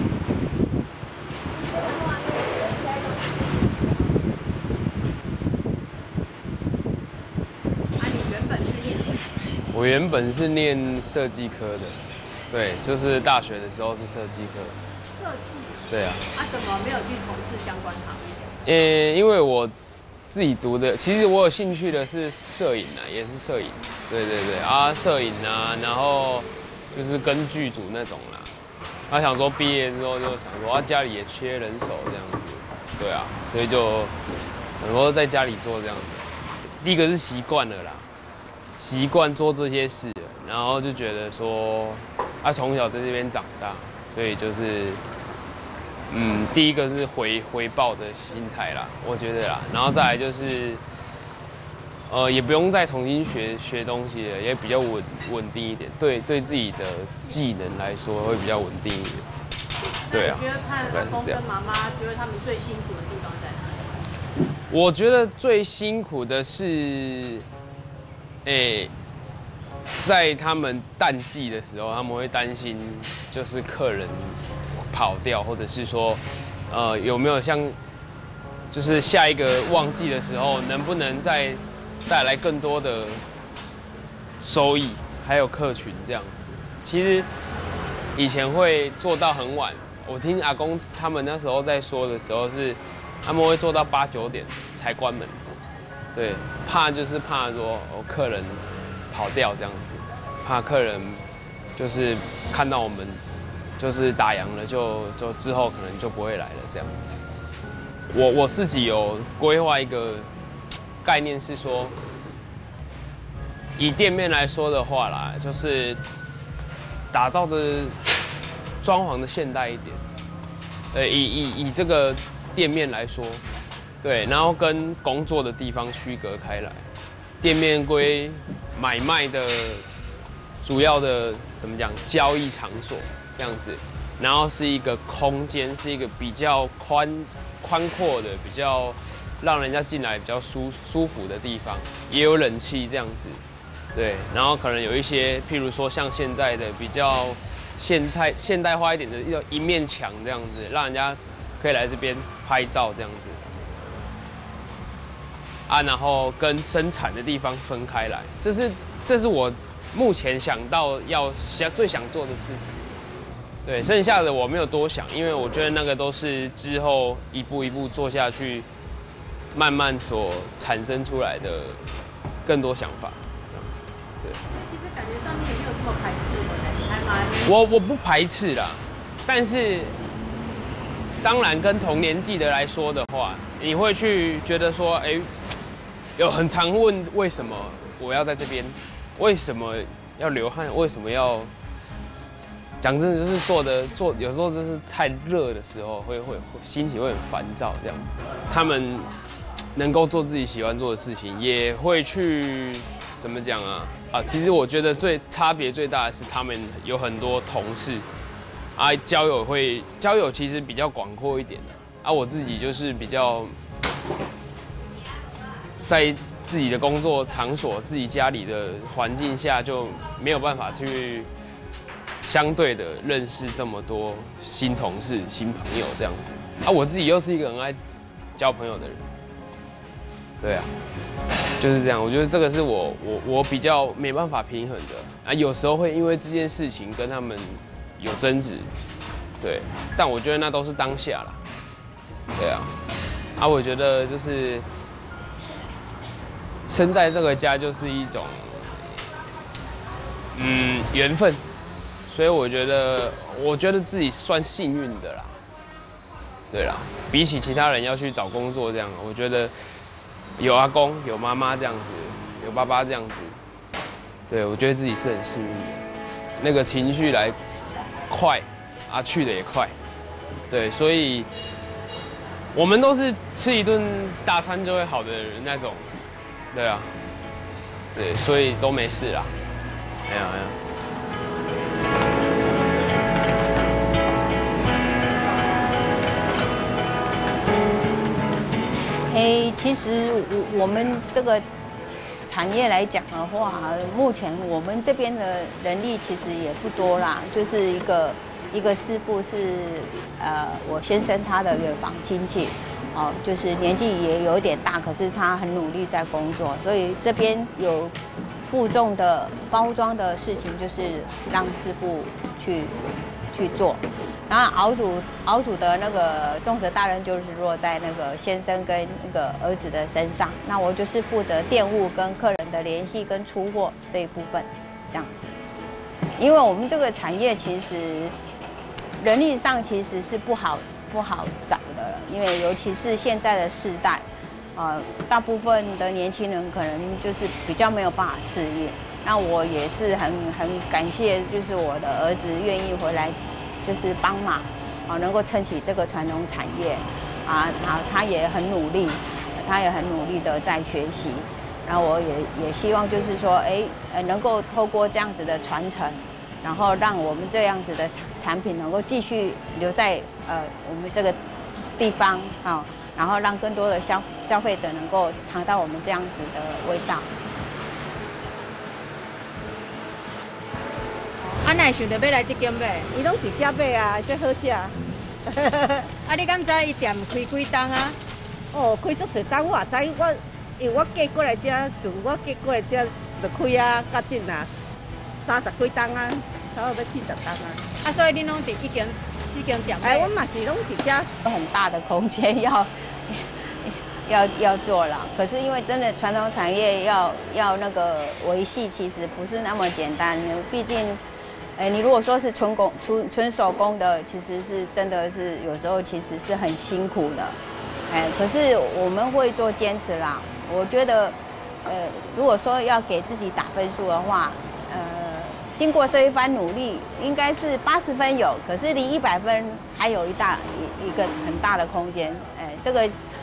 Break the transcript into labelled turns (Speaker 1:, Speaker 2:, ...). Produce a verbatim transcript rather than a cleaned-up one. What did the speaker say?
Speaker 1: 我原本是念设计科的，对，就是大学的时候是设计科。
Speaker 2: 设计？
Speaker 1: 对啊。
Speaker 2: 啊，怎么没有去从事相关行业？
Speaker 1: 呃，因为我自己读的，其实我有兴趣的是摄影啊，也是摄影。对对对啊，摄影啊，然后就是跟剧组那种啦。他想说毕业之后就想说啊，家里也缺人手这样子，对啊，所以就想说在家里做这样子。第一个是习惯了啦。习惯做这些事，然后就觉得说，啊，从小在这边长大，所以就是，嗯，第一个是回回报的心态啦，我觉得啦，然后再来就是，呃，也不用再重新学学东西了，也比较稳稳定一点，对对自己的技能来说会比较稳定一点。对啊。
Speaker 2: 你觉得看阿公跟妈妈，觉得他们最辛苦的地方在哪里？
Speaker 1: 我觉得最辛苦的是。诶，在他们淡季的时候，他们会担心，就是客人跑掉，或者是说，呃，有没有像，就是下一个旺季的时候，能不能再带来更多的收益，还有客群这样子。其实以前会做到很晚，我听阿公他们那时候在说的时候是，他们会做到八九点才关门。对，怕就是怕说哦，客人跑掉这样子，怕客人就是看到我们就是打烊了就，就就之后可能就不会来了这样子。我我自己有规划一个概念是说，以店面来说的话啦，就是打造的装潢的现代一点。呃，以以以这个店面来说。对，然后跟工作的地方区隔开来，店面归买卖的主要的怎么讲交易场所这样子，然后是一个空间，是一个比较宽宽阔的，比较让人家进来比较舒舒服的地方，也有冷气这样子。对，然后可能有一些，譬如说像现在的比较现代现代化一点的一面墙这样子，让人家可以来这边拍照这样子。啊，然后跟生产的地方分开来，这是这是我目前想到要想最想做的事情。对，剩下的我没有多想，因为我觉得那个都是之后一步一步做下去，慢慢所产生出来的更多想法。这样子，对。
Speaker 2: 其实感觉上你也没有这么排斥的，还蛮……
Speaker 1: 我我不排斥啦，但是当然跟同年纪的来说的话，你会去觉得说，哎。有很常问为什么我要在这边，为什么要流汗，为什么要讲真的就是做的做，有时候就是太热的时候会会心情会很烦躁这样子。他们能够做自己喜欢做的事情，也会去怎么讲啊啊！其实我觉得最差别最大的是他们有很多同事啊，交友会交友其实比较广阔一点啊，我自己就是比较。在自己的工作场所、自己家里的环境下，就没有办法去相对的认识这么多新同事、新朋友这样子。啊，我自己又是一个很爱交朋友的人，对啊，就是这样。我觉得这个是我我我比较没办法平衡的啊，有时候会因为这件事情跟他们有争执，对，但我觉得那都是当下啦，对啊，啊，我觉得就是。生在这个家就是一种，嗯，缘分，所以我觉得，我觉得自己算幸运的啦。对啦，比起其他人要去找工作这样，我觉得有阿公、有妈妈这样子，有爸爸这样子，对我觉得自己是很幸运的。那个情绪来快，啊，去的也快，对，所以我们都是吃一顿大餐就会好的人那种。对啊，对，所以都没事啦。哎呀哎呀。
Speaker 3: 哎，其实我我们这个产业来讲的话，目前我们这边的人力其实也不多啦，就是一个一个师傅是呃我先生他的远房亲戚，哦，就是年纪也有点大，可是他很努力在工作，所以这边有负重的包装的事情，就是让师傅去去做。然后熬煮熬煮的那个重责大任就是落在那个先生跟那个儿子的身上，那我就是负责店务跟客人的联系跟出货这一部分，这样子。因为我们这个产业其实人力上其实是不好不好找的了，因为尤其是现在的世代，呃，大部分的年轻人可能就是比较没有办法适应。那我也是很很感谢，就是我的儿子愿意回来。就是帮忙，啊，能够撑起这个传统产业，啊，然后他也很努力，他也很努力的在学习，然后我也也希望就是说，哎，呃，能够透过这样子的传承，然后让我们这样子的产产品能够继续留在呃我们这个地方啊，然后让更多的消消费者能够尝到我们这样子的味道。
Speaker 2: 啊，哪会想到要来这间买？
Speaker 4: 伊拢伫遮买啊，这好食。
Speaker 2: 啊，你敢知伊店开几档啊？
Speaker 4: 哦，开足侪档，我也知。我因为我嫁过来遮，自我嫁过来遮就开啊，到今啊，三十几档啊，差不多要四十档啊。
Speaker 2: 啊，所以你拢伫一间这间店买？
Speaker 4: 哎，我嘛是拢伫遮。
Speaker 3: 有很大的空间要要要做了，可是因为真的传统产业要要那个维系，其实不是那么简单，毕竟。哎，你如果说是纯工、纯纯手工的，其实是真的是有时候其实是很辛苦的。哎，可是我们会做坚持啦。我觉得，呃，如果说要给自己打分数的话，呃，经过这一番努力，应该是八十分有，可是离一百分还有一大一一个很大的空间。哎，这个